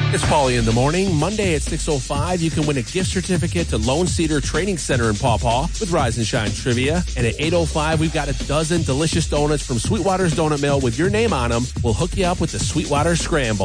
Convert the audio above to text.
It's Paulie in the morning. Monday at 6:05, you can win a gift certificate to Lone Cedar Training Center in Paw Paw with Rise and Shine Trivia. And at 8:05, we've got a dozen delicious donuts from Sweetwater's Donut Mill with your name on them. We'll hook you up with the Sweetwater Scramble.